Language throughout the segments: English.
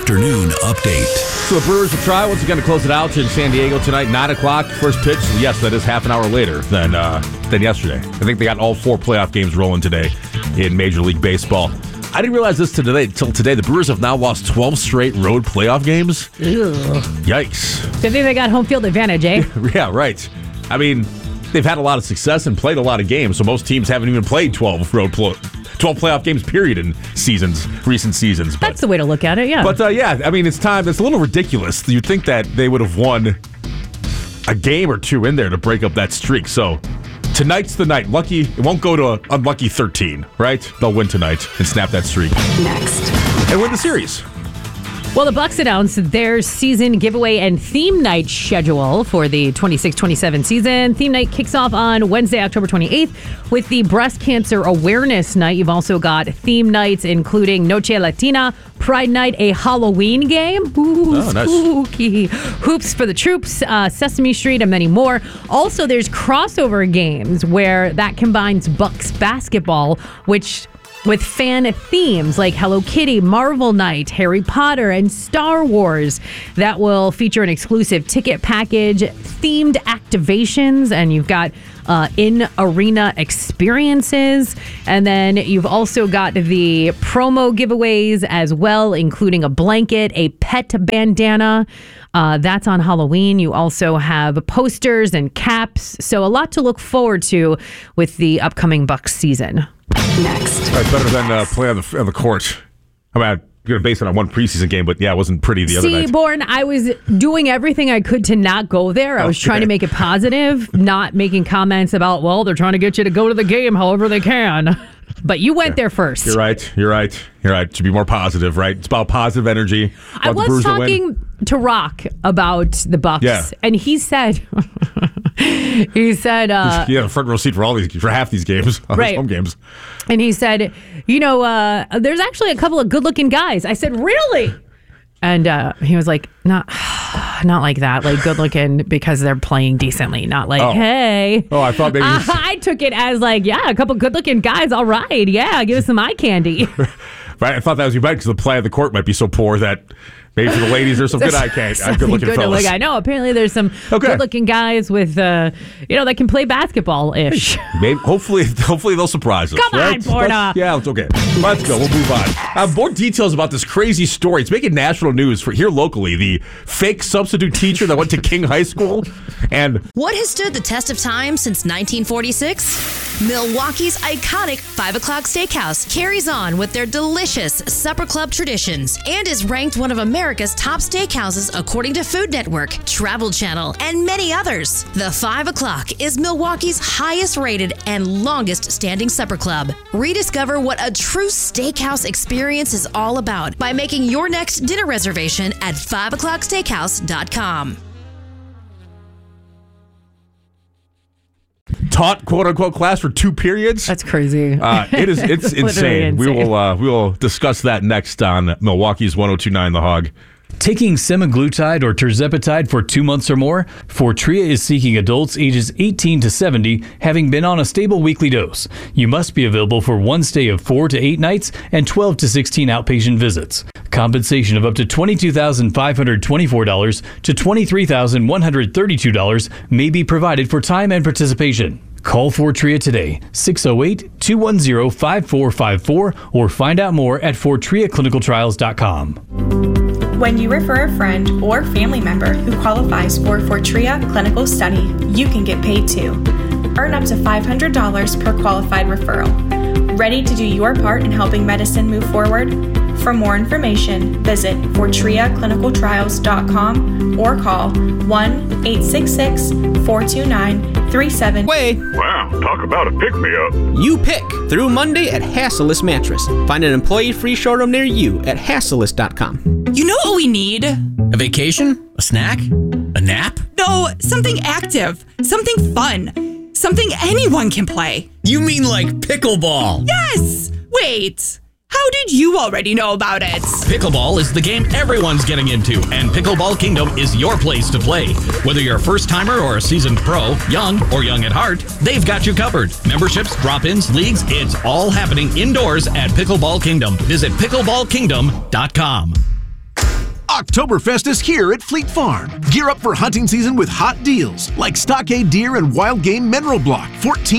afternoon update. So the Brewers will try once again to close it out in San Diego tonight, 9 o'clock, first pitch. Yes, that is half an hour later than yesterday. I think they got all 4 playoff games rolling today in Major League Baseball. I didn't realize this till today. The Brewers have now lost 12 straight road playoff games. Ew. Yikes. Good thing they got home field advantage, eh? Yeah, right. I mean, they've had a lot of success and played a lot of games, so most teams haven't even played 12 playoff games, period, in recent seasons. That's the way to look at it, yeah. But, I mean, it's time. It's a little ridiculous. You'd think that they would have won a game or two in there to break up that streak. So tonight's the night. Lucky, it won't go to unlucky 13, right? They'll win tonight and snap that streak. Next. And win the series. Well, the Bucks announced their season giveaway and theme night schedule for the 26-27 season. Theme night kicks off on Wednesday, October 28th with the Breast Cancer Awareness Night. You've also got theme nights including Noche Latina, Pride Night, a Halloween game. Ooh, spooky. Nice. Hoops for the Troops, Sesame Street, and many more. Also, there's crossover games where that combines Bucks basketball, with fan themes like Hello Kitty, Marvel Night, Harry Potter, and Star Wars that will feature an exclusive ticket package, themed activations, and you've got in-arena experiences. And then you've also got the promo giveaways as well, including a blanket, a pet bandana. That's on Halloween. You also have posters and caps. So a lot to look forward to with the upcoming Bucks season. Next. All right, better than play on the court. I mean, I'm going to base it on one preseason game, but yeah, it wasn't pretty the other night. Born, I was doing everything I could to not go there. I was trying to make it positive, not making comments about, well, they're trying to get you to go to the game however they can. But you went there first. You're right. To be more positive, right? It's about positive energy. I was talking to Rock about the Bucks, and he said, he had a front row seat for half these games, right. Home games. And he said, there's actually a couple of good-looking guys. I said, really? And he was like, not like that, like good looking because they're playing decently, not like, hey. Oh, I thought maybe. I took it as like, yeah, a couple good looking guys. All right. Yeah, give us some eye candy. Right. I thought that was you, because the play of the court might be so poor that maybe for the ladies there's some good eye candy. Good looking fellas. I know. Apparently there's some good looking guys with, that can play basketball ish. Maybe hopefully they'll surprise us. Come on, Borna. Yeah, it's okay. Let's go. We'll move on. More details about this crazy story. It's making national news for here locally. The fake substitute teacher that went to King High School and what has stood the test of time since 1946? Milwaukee's iconic 5 O'Clock Steakhouse carries on with their delicious supper club traditions and is ranked one of America's top steakhouses according to Food Network, Travel Channel, and many others. The 5 O'Clock is Milwaukee's highest rated and longest standing supper club. Rediscover what a true steakhouse experience is all about by making your next dinner reservation at 5o'clocksteakhouse.com. Taught quote unquote class for 2 periods. That's crazy. It's insane. We will discuss that next on Milwaukee's 102.9 The Hog. Taking semaglutide or tirzepatide for 2 months or more, Fortrea is seeking adults ages 18 to 70 having been on a stable weekly dose. You must be available for one stay of 4 to 8 nights and 12 to 16 outpatient visits. Compensation of up to $22,524 to $23,132 may be provided for time and participation. Call Fortrea today, 608-210-5454, or find out more at FortreaClinicalTrials.com. When you refer a friend or family member who qualifies for Fortrea Clinical Study, you can get paid too. Earn up to $500 per qualified referral. Ready to do your part in helping medicine move forward? For more information, visit FortreaClinicalTrials.com or call 1-866-429-37. Wait. Wow, talk about a pick-me-up. You pick through Monday at Hasselist Mattress. Find an employee-free showroom near you at Hasselist.com. You know what we need? A vacation? A snack? A nap? No, something active. Something fun. Something anyone can play. You mean like pickleball? Yes! Wait. How did you already know about it? Pickleball is the game everyone's getting into, and Pickleball Kingdom is your place to play. Whether you're a first-timer or a seasoned pro, young or young at heart, they've got you covered. Memberships, drop-ins, leagues, it's all happening indoors at Pickleball Kingdom. Visit pickleballkingdom.com. Oktoberfest is here at Fleet Farm. Gear up for hunting season with hot deals like Stockade Deer and Wild Game Mineral Block,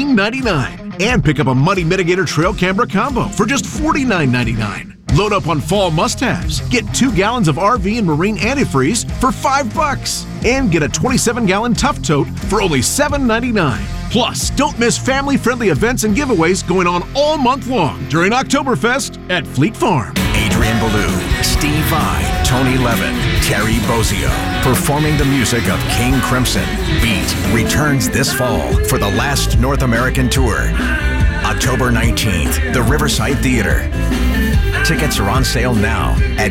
$14.99. And pick up a Money Mitigator Trail Camera Combo for just $49.99. Load up on fall must-haves. Get 2 gallons of RV and marine antifreeze for $5. And get a 27-gallon Tough Tote for only $7.99. Plus, don't miss family-friendly events and giveaways going on all month long during Oktoberfest at Fleet Farm. Adrian Ballou, Steve Vai, Tony Levin, Terry Bozzio, performing the music of King Crimson. Beat returns this fall for the last North American tour. October 19th, the Riverside Theater. Tickets are on sale now at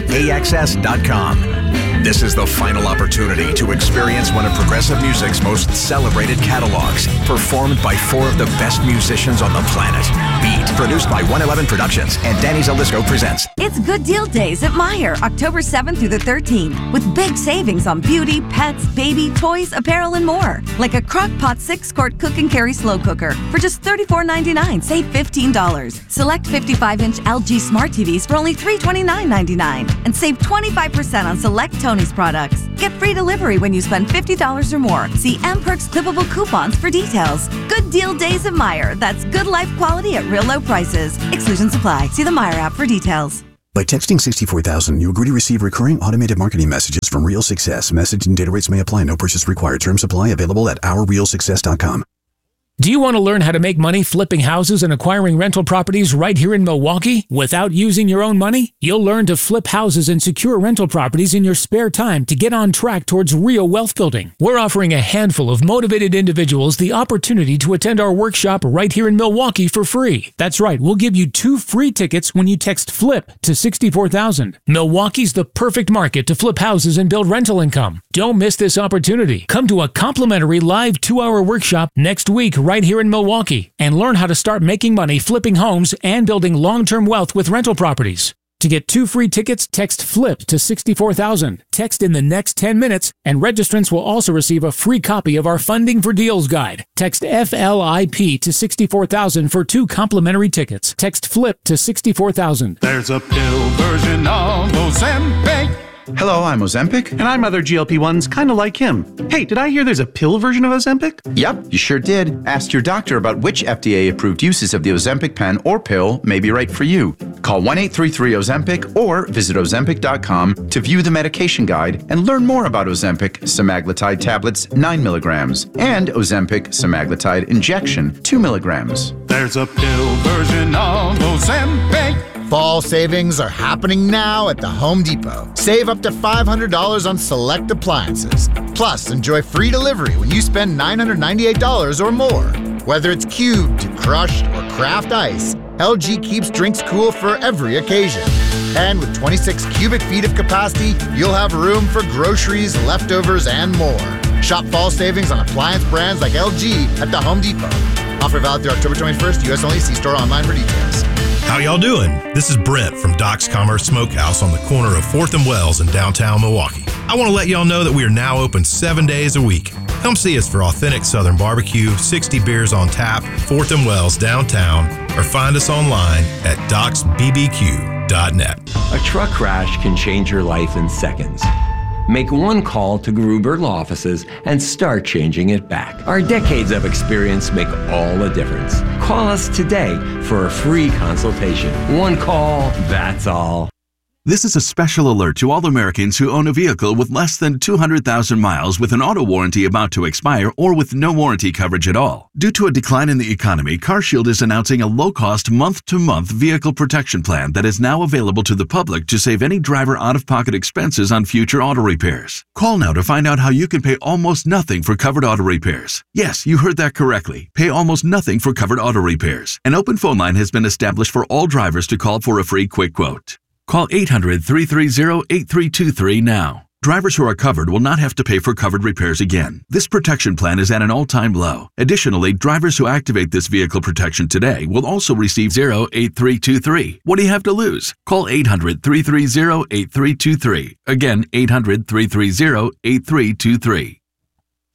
AXS.com. This is the final opportunity to experience one of progressive music's most celebrated catalogs, performed by 4 of the best musicians on the planet. Beat, produced by 111 Productions and Danny Zalisco presents. It's Good Deal Days at Meijer, October 7th through the 13th, with big savings on beauty, pets, baby, toys, apparel, and more. Like a Crock-Pot 6-quart cook and carry slow cooker for just $34.99, save $15. Select 55-inch LG Smart TVs for only $329.99, and save 25% on select Tony's products. Get free delivery when you spend $50 or more. See M-Perks clippable coupons for details. Good Deal Days at Meijer. That's good life quality at real low prices. Exclusions apply. See the Meijer app for details. By texting 64000, you agree to receive recurring automated marketing messages from Real Success. Message and data rates may apply. No purchase required. Terms apply. Available at ourrealsuccess.com. Do you want to learn how to make money flipping houses and acquiring rental properties right here in Milwaukee without using your own money? You'll learn to flip houses and secure rental properties in your spare time to get on track towards real wealth building. We're offering a handful of motivated individuals the opportunity to attend our workshop right here in Milwaukee for free. That's right, we'll give you 2 free tickets when you text FLIP to 64,000. Milwaukee's the perfect market to flip houses and build rental income. Don't miss this opportunity. Come to a complimentary live 2-hour workshop next week right here in Milwaukee and learn how to start making money flipping homes and building long-term wealth with rental properties. To get 2 free tickets, text FLIP to 64,000. Text in the next 10 minutes, and registrants will also receive a free copy of our Funding for Deals guide. Text FLIP to 64,000 for 2 complimentary tickets. Text FLIP to 64,000. There's a pill version of Ozempic. Hello, I'm Ozempic. And I'm other GLP-1s kind of like him. Hey, did I hear there's a pill version of Ozempic? Yep, you sure did. Ask your doctor about which FDA-approved uses of the Ozempic pen or pill may be right for you. Call 1-833-OZEMPIC or visit Ozempic.com to view the medication guide and learn more about Ozempic semaglutide tablets 9 milligrams and Ozempic semaglutide injection 2 milligrams. There's a pill version of Ozempic. Fall savings are happening now at the Home Depot. Save up to $500 on select appliances. Plus, enjoy free delivery when you spend $998 or more. Whether it's cubed, crushed, or craft ice, LG keeps drinks cool for every occasion. And with 26 cubic feet of capacity, you'll have room for groceries, leftovers, and more. Shop fall savings on appliance brands like LG at the Home Depot. Offer valid through October 21st, U.S. only. See store online for details. How y'all doing? This is Brent from Doc's Commerce Smokehouse on the corner of 4th and Wells in downtown Milwaukee. I want to let y'all know that we are now open 7 days a week. Come see us for authentic Southern barbecue, 60 beers on tap, 4th and Wells downtown, or find us online at docsbbq.net. A truck crash can change your life in seconds. Make one call to Gruber Law Offices and start changing it back. Our decades of experience make all the difference. Call us today for a free consultation. One call, that's all. This is a special alert to all Americans who own a vehicle with less than 200,000 miles with an auto warranty about to expire or with no warranty coverage at all. Due to a decline in the economy, CarShield is announcing a low-cost month-to-month vehicle protection plan that is now available to the public to save any driver out-of-pocket expenses on future auto repairs. Call now to find out how you can pay almost nothing for covered auto repairs. Yes, you heard that correctly. Pay almost nothing for covered auto repairs. An open phone line has been established for all drivers to call for a free quick quote. Call 800-330-8323 now. Drivers who are covered will not have to pay for covered repairs again. This protection plan is at an all-time low. Additionally, drivers who activate this vehicle protection today will also receive 8323. What do you have to lose? Call 800-330-8323. Again, 800-330-8323.